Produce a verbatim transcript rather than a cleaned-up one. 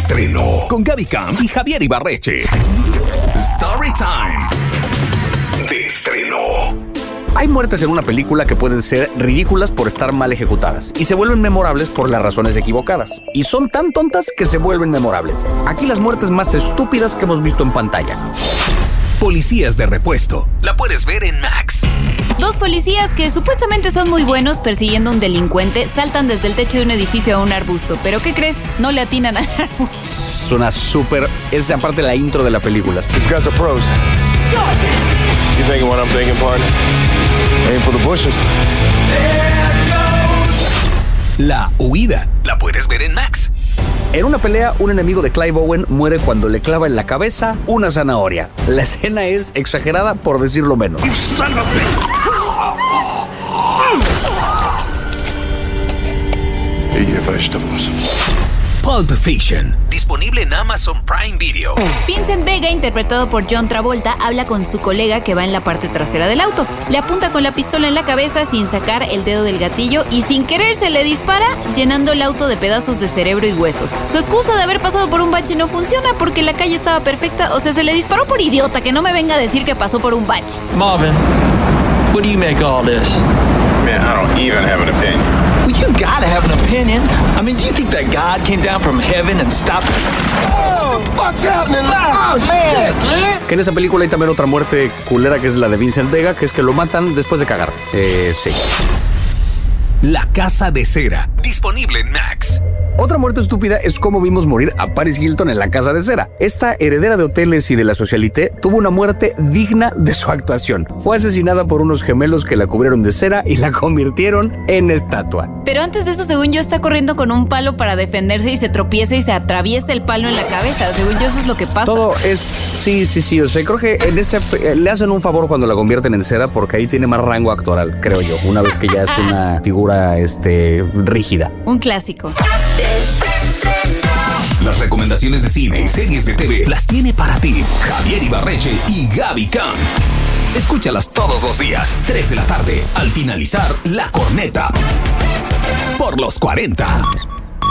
estreno con Gaby Camp y Javier Ibarreche. Story Time de estreno. Hay muertes en una película que pueden ser ridículas por estar mal ejecutadas y se vuelven memorables por las razones equivocadas. Y son tan tontas que se vuelven memorables. Aquí las muertes más estúpidas que hemos visto en pantalla. Policías de repuesto. La puedes ver en Max. Dos policías que supuestamente son muy buenos persiguiendo a un delincuente saltan desde el techo de un edificio a un arbusto. ¿Pero qué crees? No le atinan al arbusto. Es una súper... Es aparte la intro de la película. These guys are pros. You thinking what I'm thinking, partner? Aim for the bushes. La huida. La puedes ver en Max. En una pelea, un enemigo de Clive Owen muere cuando le clava en la cabeza una zanahoria. La escena es exagerada por decirlo menos. Y vegetables. Pulp Fiction. Disponible en Amazon Prime Video. Vincent Vega, interpretado por John Travolta, habla con su colega que va en la parte trasera del auto. Le apunta con la pistola en la cabeza sin sacar el dedo del gatillo y sin querer se le dispara, llenando el auto de pedazos de cerebro y huesos. Su excusa de haber pasado por un bache no funciona porque la calle estaba perfecta. O sea, se le disparó por idiota, que no me venga a decir que pasó por un bache. Marvin, what do you make of all this? Man, I don't even have an opinion. Well, you gotta have an opinion. I mean, do you think that God came down from heaven and stopped? Oh, what's happening? Oh, man, man. Que en esa película hay también otra muerte culera que es la de Vincent Vega, que es que lo matan después de cagar. Eh, sí. La Casa de Cera. Disponible en Max. Otra muerte estúpida es cómo vimos morir a Paris Hilton en La Casa de Cera. Esta heredera de hoteles y de la socialité tuvo una muerte digna de su actuación. Fue asesinada por unos gemelos que la cubrieron de cera y la convirtieron en estatua. Pero antes de eso, según yo, está corriendo con un palo para defenderse y se tropieza y se atraviesa el palo en la cabeza. Según yo, eso es lo que pasa. Todo es... Sí, sí, sí. O sea, creo que en ese le hacen un favor cuando la convierten en cera porque ahí tiene más rango actoral, creo yo. Una vez que ya es una figura este, rígida. Un clásico. Las recomendaciones de cine y series de T V las tiene para ti Javier Ibarreche y Gaby Camp. Escúchalas todos los días, tres de la tarde, al finalizar La Corneta. Por los cuarenta.